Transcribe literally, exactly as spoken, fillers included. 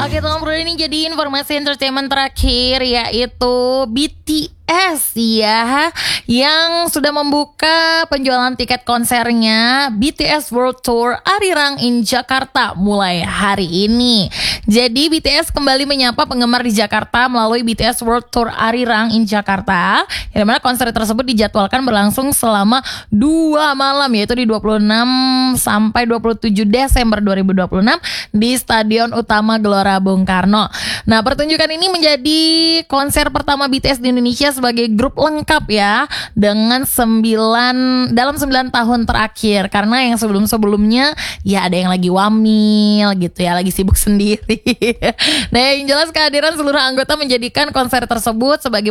Oke teman-teman, ini jadi informasi entertainment terakhir, yaitu B T S ya, yang sudah membuka penjualan tiket konsernya B T S World Tour Arirang in Jakarta mulai hari ini. Jadi B T S kembali menyapa penggemar di Jakarta melalui B T S World Tour Arirang in Jakarta, yang dimana konser tersebut dijadwalkan berlangsung selama dua malam, yaitu di dua puluh enam sampai dua puluh tujuh Desember dua ribu dua puluh enam di Stadion Utama Gelora Bung Karno. Nah, pertunjukan ini menjadi konser pertama B T S di Indonesia sebagai grup lengkap ya, dengan sembilan dalam sembilan tahun terakhir, karena yang sebelum-sebelumnya ya ada yang lagi wamil gitu ya, lagi sibuk sendiri. Nah, yang jelas kehadiran seluruh anggota menjadikan konser tersebut sebagai